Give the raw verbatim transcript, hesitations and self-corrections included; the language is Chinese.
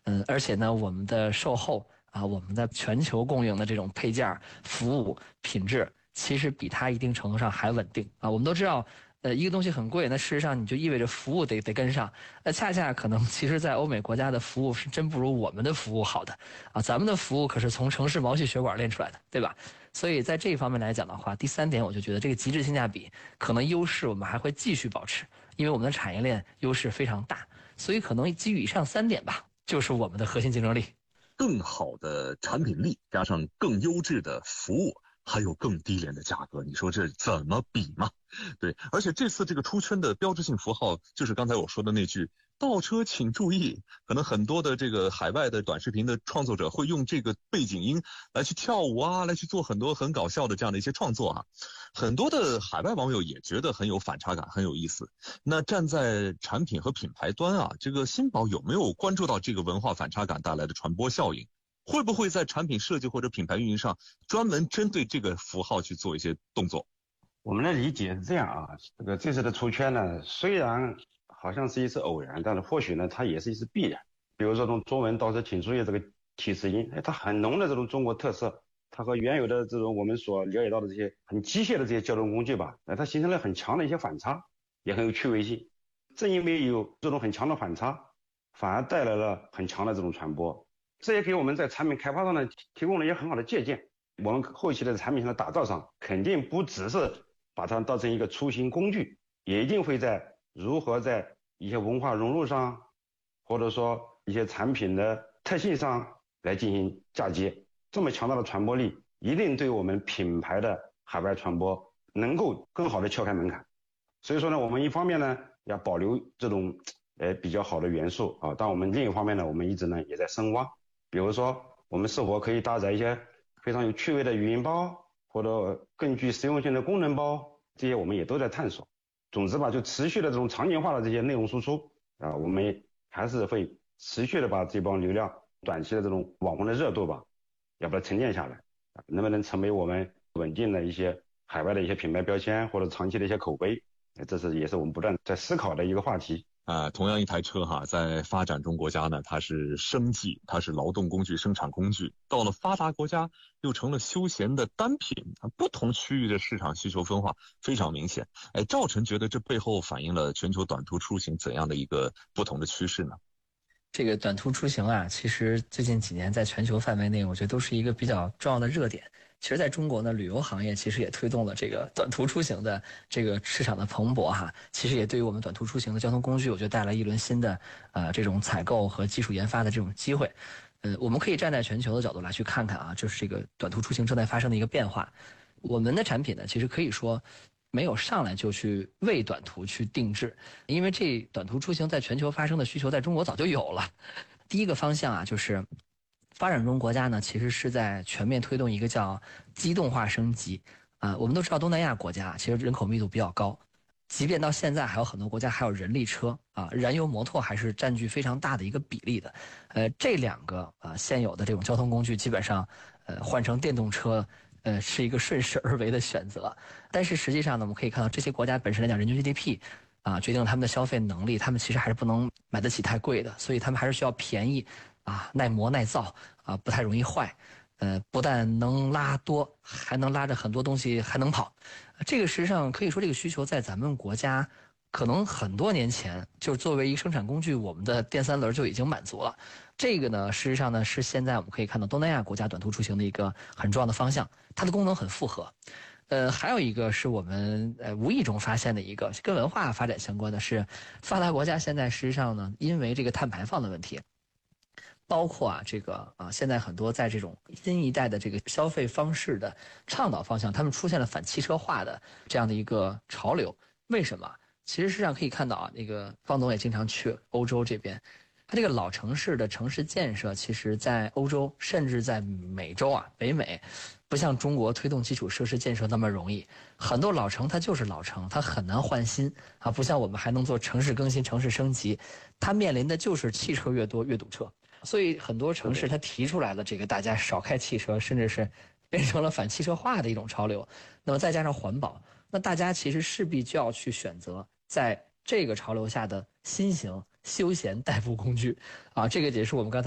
嗯，而且呢，我们的售后啊，我们的全球供应的这种配件、服务品质，其实比它一定程度上还稳定啊。我们都知道。呃，一个东西很贵，那事实上你就意味着服务得得跟上。那恰恰可能，其实，在欧美国家的服务是真不如我们的服务好的啊。咱们的服务可是从城市毛细血管练出来的，对吧？所以在这一方面来讲的话，第三点我就觉得这个极致性价比可能优势我们还会继续保持，因为我们的产业链优势非常大，所以可能基于以上三点吧，就是我们的核心竞争力。 更好的产品力加上更优质的服务，还有更低廉的价格，你说这怎么比嘛？对，而且这次这个出圈的标志性符号就是刚才我说的那句倒车请注意，可能很多的这个海外的短视频的创作者会用这个背景音来去跳舞啊，来去做很多很搞笑的这样的一些创作啊。很多的海外网友也觉得很有反差感，很有意思。那站在产品和品牌端啊，这个新宝有没有关注到这个文化反差感带来的传播效应？会不会在产品设计或者品牌运营上专门针对这个符号去做一些动作？ 我们的理解是这样啊，这个这次的出圈呢，虽然好像是一次偶然，但是或许呢，它也是一次必然。比如说从中文倒车请注意这个提示音，哎，它很浓的这种中国特色，它和原有的这种我们所了解到的这些很机械的这些交通工具吧，哎，它形成了很强的一些反差，也很有趣味性。正因为有这种很强的反差，反而带来了很强的这种传播。这也给我们在产品开发上呢提供了一些很好的借鉴。我们后期的产品上的打造上，肯定不只是把它当成一个出行工具，也一定会在如何在一些文化融入上，或者说一些产品的特性上来进行嫁接。这么强大的传播力，一定对我们品牌的海外传播能够更好的撬开门槛。所以说呢，我们一方面呢要保留这种呃比较好的元素啊，但我们另一方面呢，我们一直呢也在深挖。比如说，我们是否可以搭载一些非常有趣味的语音包，或者更具实用性的功能包，这些我们也都在探索。总之吧，就持续的这种场景化的这些内容输出啊，我们还是会持续的把这帮流量短期的这种网红的热度吧，要把它沉淀下来，能不能成为我们稳定的一些海外的一些品牌标签，或者长期的一些口碑，这是也是我们不断在思考的一个话题。 啊，同样一台车哈，在发展中国家呢，它是生计，它是劳动工具、生产工具；到了发达国家，又成了休闲的单品。啊，不同区域的市场需求分化非常明显。哎，赵晨觉得这背后反映了全球短途出行怎样的一个不同的趋势呢？ 这个短途出行啊，其实最近几年在全球范围内，我觉得都是一个比较重要的热点。其实在中国呢，旅游行业其实也推动了这个短途出行的这个市场的蓬勃哈。其实也对于我们短途出行的交通工具，我觉得带来一轮新的呃这种采购和技术研发的这种机会。呃，我们可以站在全球的角度来去看看啊，就是这个短途出行正在发生的一个变化。我们的产品呢，其实可以说没有上来就去为短途去定制，因为这短途出行在全球发生的需求在中国早就有了。第一个方向啊，就是发展中国家呢，其实是在全面推动一个叫机动化升级。啊、呃，我们都知道东南亚国家其实人口密度比较高，即便到现在还有很多国家还有人力车啊，燃油摩托还是占据非常大的一个比例的。呃，这两个啊、呃、现有的这种交通工具，基本上呃换成电动车。呃，是一个顺势而为的选择，但是实际上呢，我们可以看到这些国家本身来讲，人均 G D P 啊，决定了他们的消费能力，他们其实还是不能买得起太贵的，所以他们还是需要便宜啊，耐磨耐造啊，不太容易坏。呃，不但能拉多，还能拉着很多东西，还能跑。这个实际上可以说，这个需求在咱们国家可能很多年前就作为一个生产工具，我们的电三轮就已经满足了。这个呢，事实上呢，是现在我们可以看到东南亚国家短途出行的一个很重要的方向，它的功能很复合。呃，还有一个是我们呃无意中发现的一个跟文化发展相关的是，发达国家现在实际上呢，因为这个碳排放的问题，包括啊这个啊现在很多在这种新一代的这个消费方式的倡导方向，他们出现了反汽车化的这样的一个潮流。为什么？其实实际上可以看到啊，那个方总也经常去欧洲这边。它这个老城市的城市建设，其实在欧洲甚至在美洲啊，北美，不像中国推动基础设施建设那么容易。很多老城它就是老城，它很难换新啊，不像我们还能做城市更新、城市升级。它面临的就是汽车越多越堵车，所以很多城市它提出来了这个大家少开汽车，甚至是变成了反汽车化的一种潮流。那么再加上环保，那大家其实势必就要去选择在这个潮流下的新型休闲代步工具啊，这个也是我们刚才